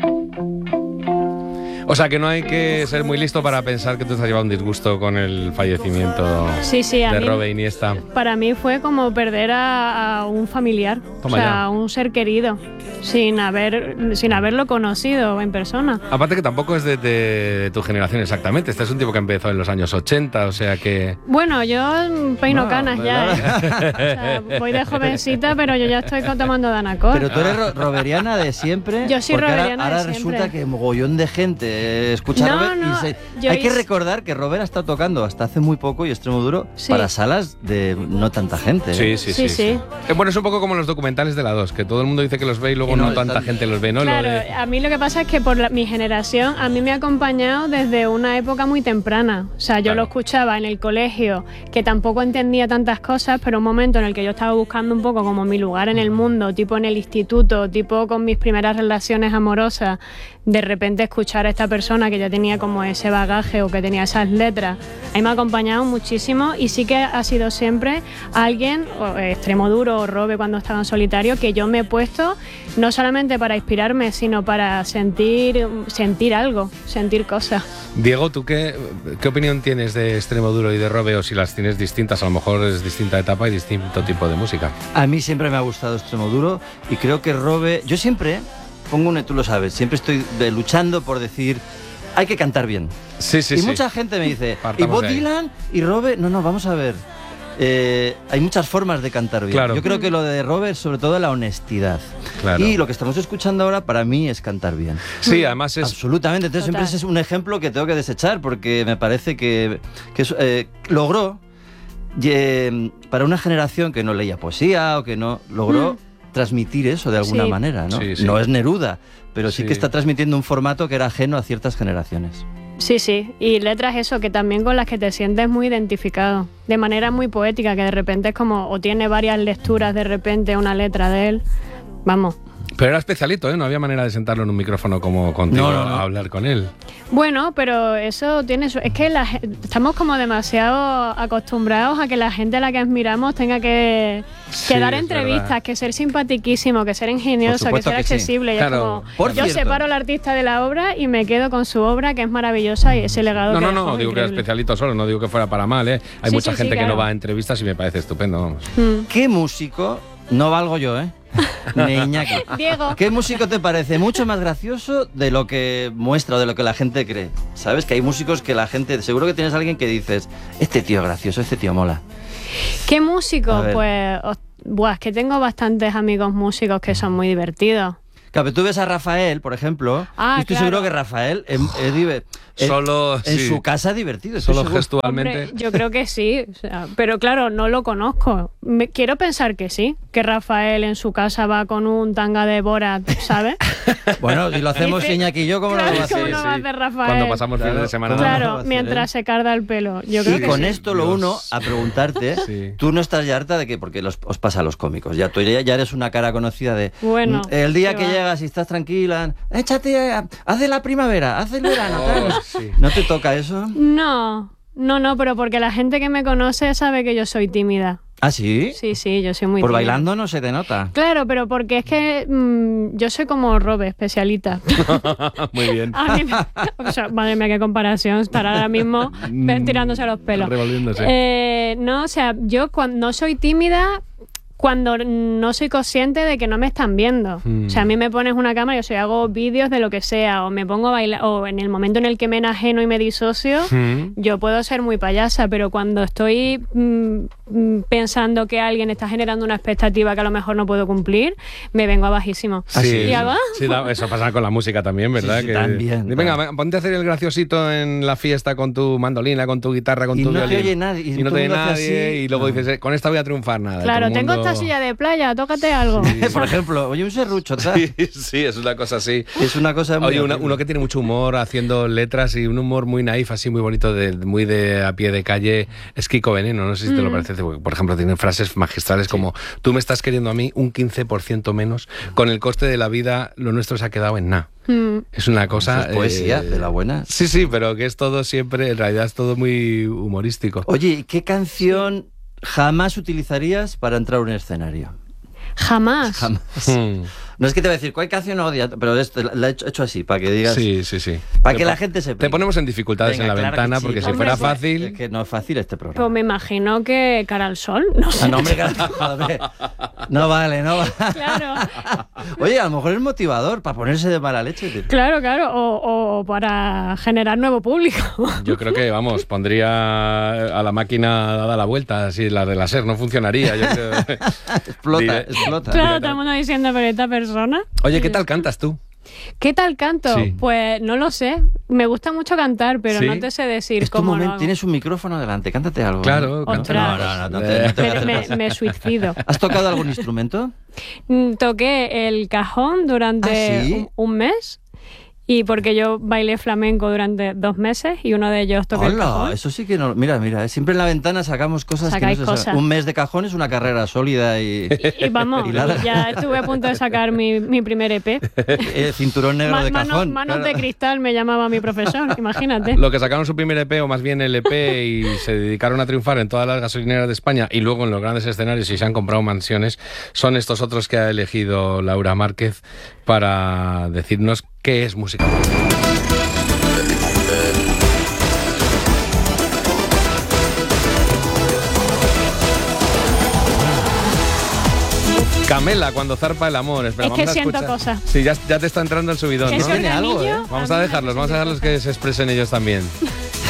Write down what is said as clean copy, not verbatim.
O sea, que no hay que ser muy listo para pensar que tú te has llevado un disgusto con el fallecimiento de Robe Iniesta. Para mí fue como perder a un familiar, Toma o sea, ya. a un ser querido, sin haberlo conocido en persona. Aparte que tampoco es de tu generación exactamente. Este es un tipo que empezó en los años 80, o sea que... Bueno, yo peino canas ya, ¿eh? O sea, voy de jovencita, pero yo ya estoy tomando Danacol. Pero tú eres roberiana de siempre. Yo soy porque roberiana ahora de siempre. resulta que mogollón de gente escucha No, Robert no, hay que recordar que Robert ha estado tocando hasta hace muy poco y Extremoduro para salas de no tanta gente. Sí. Bueno, es un poco como los documentales de la 2, que todo el mundo dice que los ve y luego no tanta gente los ve, ¿no? Claro, a mí lo que pasa es que por mi generación, a mí me ha acompañado desde una época muy temprana. O sea, yo lo escuchaba en el colegio, que tampoco entendía tantas cosas, pero un momento en el que yo estaba buscando un poco como mi lugar en el mundo, tipo en el instituto, tipo con mis primeras relaciones amorosas, de repente escuchar a esta persona que ya tenía como ese bagaje o que tenía esas letras, a mí me ha acompañado muchísimo y sí que ha sido siempre alguien, Extremoduro o Robe cuando estaba en solitario, que yo me he puesto no solamente para inspirarme, sino para sentir algo, sentir cosas. Diego, ¿tú qué opinión tienes de Extremoduro y de Robe, o si las tienes distintas? A lo mejor es distinta etapa y distinto tipo de música. A mí siempre me ha gustado Extremoduro y creo que Robe... Yo siempre tú lo sabes, siempre estoy luchando por decir, hay que cantar bien. Sí. Y mucha gente me dice, ¿y Bob Dylan y Robe? No, vamos a ver. Hay muchas formas de cantar bien. Claro. Yo creo que lo de Robe es sobre todo la honestidad. Claro. Y lo que estamos escuchando ahora para mí es cantar bien. Sí, además es... Absolutamente. Entonces siempre es un ejemplo que tengo que desechar porque me parece que logró, para una generación que no leía poesía o que no logró... transmitir eso de alguna manera, ¿no? Sí. No es Neruda, pero sí que está transmitiendo un formato que era ajeno a ciertas generaciones. Sí, y letras eso, que también con las que te sientes muy identificado, de manera muy poética, que de repente es como, o tiene varias lecturas de repente una letra de él, vamos. Pero era especialito, ¿eh? No había manera de sentarlo en un micrófono como contigo a hablar con él. Bueno, pero eso tiene... Es que estamos como demasiado acostumbrados a que la gente a la que admiramos tenga que dar entrevistas, que ser simpatiquísimo, que ser ingenioso, que ser accesible. Y claro. Es como, yo separo al artista de la obra y me quedo con su obra, que es maravillosa, y ese legado que No, digo que era especialito solo, no digo que fuera para mal, ¿eh? Hay mucha gente que no va a entrevistas y me parece estupendo, vamos. ¿Qué músico, no valgo yo, ni Iñaki, Diego, ¿qué músico te parece mucho más gracioso de lo que muestra o de lo que la gente cree? ¿Sabes? Que hay músicos que la gente... Seguro que tienes a alguien que dices, este tío gracioso, este tío mola. ¿Qué músico? Pues... es que tengo bastantes amigos músicos que son muy divertidos. Claro, pero tú ves a Rafael, por ejemplo, y estoy seguro que Rafael solo en su casa es divertido. Solo gestualmente. Hombre, yo creo que sí, o sea, pero claro, no lo conozco. Quiero pensar que sí, que Rafael en su casa va con un tanga de Borat, ¿sabes? Bueno, si lo hacemos Iñaki y yo, ¿cómo claro, lo vamos a hacer? ¿cómo no va a hacer Rafael? Cuando pasamos fines de semana. Claro, mientras se carda el pelo. Yo creo y que con sí. esto lo uno a preguntarte, tú no estás ya harta de que, porque os pasa a los cómicos, ya tú ya eres una cara conocida de... Bueno, el día que llegas y estás tranquila, échate, haz de la primavera, haz del verano, tal. ¿No te toca eso? No, pero porque la gente que me conoce sabe que yo soy tímida. ¿Ah, sí? Sí, yo soy muy Por tímida. bailando no se te nota. Claro, pero porque es que yo soy como Robe, especialita. Muy bien. A mí o sea, madre mía, qué comparación. Estará ahora mismo tirándose a los pelos. Revolviéndose. No, o sea, yo cuando no soy tímida... cuando no soy consciente de que no me están viendo. O sea, a mí me pones una cámara y yo hago vídeos de lo que sea, o me pongo a bailar, o en el momento en el que me enajeno y me disocio, yo puedo ser muy payasa, pero cuando estoy pensando que alguien está generando una expectativa que a lo mejor no puedo cumplir, me vengo a bajísimo. Sí, eso pasa con la música también, ¿verdad? Sí, también. Venga, ponte a hacer el graciosito en la fiesta con tu mandolina, con tu guitarra, con tu violín. Y no te oye nadie. Y no te oye nadie, y luego dices, con esta voy a triunfar, nada. Claro, tengo esta silla de playa, tócate algo. Sí. Por ejemplo, oye, un serrucho, ¿sabes? Sí, es una cosa así. Es una cosa muy... Oye, uno que tiene mucho humor haciendo letras y un humor muy naif, así muy bonito, muy de a pie de calle, es Kiko Veneno, no sé si te lo parece. Por ejemplo, tiene frases magistrales como, tú me estás queriendo a mí un 15% menos, con el coste de la vida lo nuestro se ha quedado en nada. Es una cosa... Es poesía, de la buena. Sí, pero que es todo siempre, en realidad es todo muy humorístico. Oye, ¿qué canción jamás utilizarías para entrar a un escenario? Jamás. No es que te voy a decir cuál canción odia, pero la he hecho así, para que digas... Sí. Para que la gente sepa. Te ponemos en dificultades en la ventana, sí, porque si hombre, fuera pues, fácil... Es que no es fácil este programa. Pues me imagino que cara al sol, no sé. No, hombre, joder. No vale. Claro, Oye, a lo mejor es motivador para ponerse de mala leche. Tío. claro, o para generar nuevo público. Yo creo que, vamos, pondría a la máquina dada la vuelta, así la de la SER, no funcionaría. Yo creo. Explota. Claro, estamos diciendo, pero esta persona... Oye, ¿qué tal cantas tú? ¿Qué tal canto? Sí. Pues no lo sé. Me gusta mucho cantar, pero ¿Sí? no te sé decir Es tu cómo lo momento, hago. tienes un micrófono delante, cántate algo. Claro, Ostras. canta. No te voy a hacer pasar. Me suicido. ¿Has tocado algún instrumento? Toqué el cajón durante ¿Ah, sí? un mes. Y porque yo bailé flamenco durante 2 meses y uno de ellos toqué el Hola, cajón. eso sí que no... Mira, siempre en la ventana sacamos cosas Sacáis que no se cosas. saben. Un mes de cajón es una carrera sólida y... Y vamos, Y nada. ya estuve a punto de sacar mi primer EP. cinturón negro de cajón. Manos claro. de cristal me llamaba mi profesor, imagínate. Lo que sacaron su primer EP, o más bien el EP, y se dedicaron a triunfar en todas las gasolineras de España y luego en los grandes escenarios y se han comprado mansiones, son estos otros que ha elegido Laura Márquez para decirnos qué es música. Camela, cuando zarpa el amor. Espera, Es que vamos a siento escuchar. cosas. Sí, ya te está entrando el subidón, Ese ¿no? Tiene algo, organillo, ¿eh? Vamos a a mí me dejarlos hace sentir que se expresen ellos también.